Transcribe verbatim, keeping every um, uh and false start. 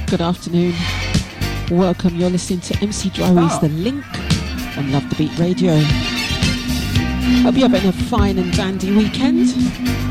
Good afternoon. Welcome. You're listening to M C Dryweed's The Link on Love the Beat Radio. Hope you're having a fine and dandy weekend.